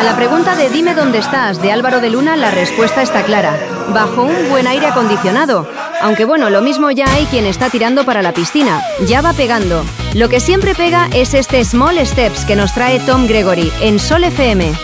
A la pregunta de Dime dónde estás de Álvaro de Luna, la respuesta está clara. Bajo un buen aire acondicionado. Aunque bueno, lo mismo ya hay quien está tirando para la piscina. Ya va pegando. Lo que siempre pega es este Small Steps que nos trae Tom Gregory en Sol FM.